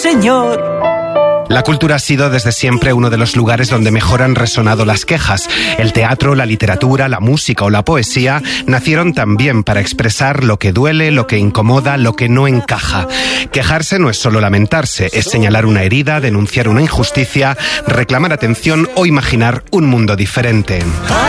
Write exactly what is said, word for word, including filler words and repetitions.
señor. La cultura ha sido desde siempre uno de los lugares donde mejor han resonado las quejas. El teatro, la literatura, la música o la poesía nacieron también para expresar lo que duele, lo que incomoda, lo que no encaja. Quejarse no es solo lamentarse, es señalar una herida, denunciar una injusticia, reclamar atención o imaginar un mundo diferente.